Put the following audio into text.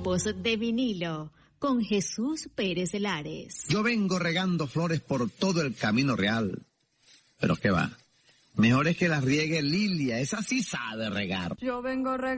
Tiempos de vinilo con Jesús Pérez Lares. Yo vengo regando flores por todo el camino real. Pero qué va, mejor es que las riegue Lilia, esa sí sabe regar. Yo vengo regando